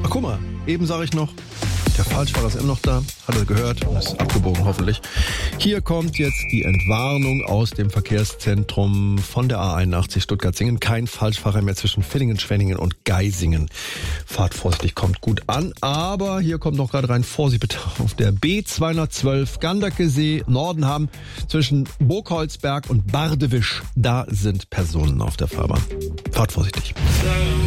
Ach, guck mal, eben sage ich noch, der Falschfahrer ist immer noch da, hat er gehört, ist abgebogen hoffentlich. Hier kommt jetzt die Entwarnung aus dem Verkehrszentrum von der A81 Stuttgart-Singen. Kein Falschfahrer mehr zwischen Villingen, Schwenningen und Geisingen. Fahrt vorsichtig, kommt gut an, aber hier kommt noch gerade rein, Vorsicht bitte auf der B212 Gandakesee, Nordenham, zwischen Burgholzberg und Bardewisch. Da sind Personen auf der Fahrbahn. Fahrt vorsichtig.